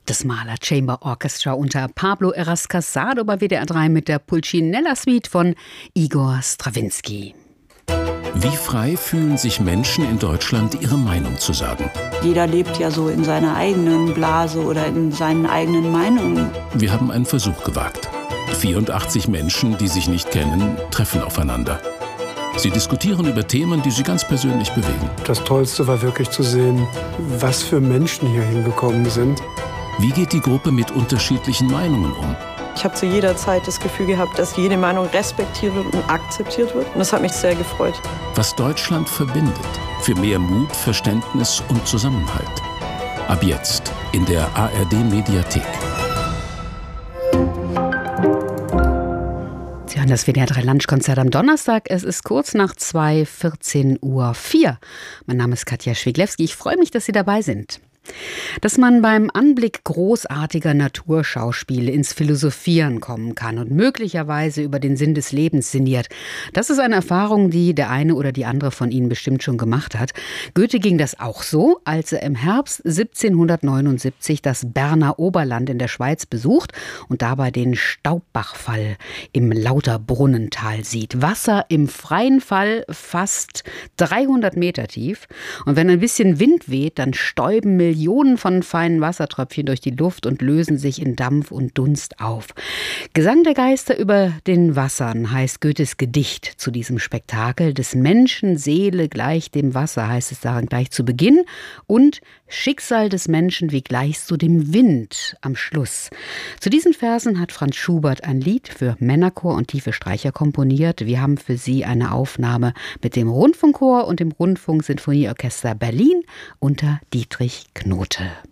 Das Mahler Chamber Orchestra unter Pablo Heras-Casado bei WDR 3 mit der Pulcinella-Suite von Igor Strawinsky. Wie frei fühlen sich Menschen in Deutschland, ihre Meinung zu sagen? Jeder lebt ja so in seiner eigenen Blase oder in seinen eigenen Meinungen. Wir haben einen Versuch gewagt. 84 Menschen, die sich nicht kennen, treffen aufeinander. Sie diskutieren über Themen, die sie ganz persönlich bewegen. Das Tollste war wirklich zu sehen, was für Menschen hier hingekommen sind. Wie geht die Gruppe mit unterschiedlichen Meinungen um? Ich habe zu jeder Zeit das Gefühl gehabt, dass jede Meinung respektiert wird und akzeptiert wird. Und das hat mich sehr gefreut. Was Deutschland verbindet. Für mehr Mut, Verständnis und Zusammenhalt. Ab jetzt in der ARD-Mediathek. Sie hören das WDR 3 Lunchkonzert am Donnerstag. Es ist kurz nach 2, 14:04 Uhr. Mein Name ist Katja Schwiglewski. Ich freue mich, dass Sie dabei sind. Dass man beim Anblick großartiger Naturschauspiele ins Philosophieren kommen kann und möglicherweise über den Sinn des Lebens sinniert, das ist eine Erfahrung, die der eine oder die andere von Ihnen bestimmt schon gemacht hat. Goethe ging das auch so, als er im Herbst 1779 das Berner Oberland in der Schweiz besucht und dabei den Staubbachfall im Lauterbrunnental sieht. Wasser im freien Fall fast 300 Meter tief. Und wenn ein bisschen Wind weht, dann stäuben Millionen von feinen Wassertröpfchen durch die Luft und lösen sich in Dampf und Dunst auf. Gesang der Geister über den Wassern heißt Goethes Gedicht zu diesem Spektakel. Des Menschen Seele gleich dem Wasser heißt es daran gleich zu Beginn und Schicksal des Menschen wie gleichst du dem Wind am Schluss. Zu diesen Versen hat Franz Schubert ein Lied für Männerchor und tiefe Streicher komponiert. Wir haben für Sie eine Aufnahme mit dem Rundfunkchor und dem Rundfunksinfonieorchester Berlin unter Dietrich Knote.